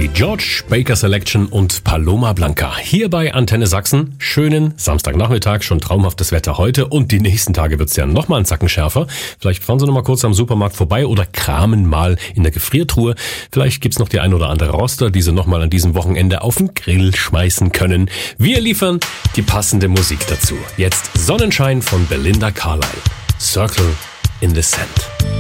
Die George Baker Selection und Paloma Blanca. Hier bei Antenne Sachsen. Schönen Samstagnachmittag, schon traumhaftes Wetter heute und die nächsten Tage wird's ja nochmal einen Zacken schärfer. Vielleicht fahren Sie noch mal kurz am Supermarkt vorbei oder kramen mal in der Gefriertruhe. Vielleicht gibt's noch die ein oder andere Roster, die Sie nochmal an diesem Wochenende auf den Grill schmeißen können. Wir liefern die passende Musik dazu. Jetzt Sonnenschein von Belinda Carlisle. Circle in the Sand.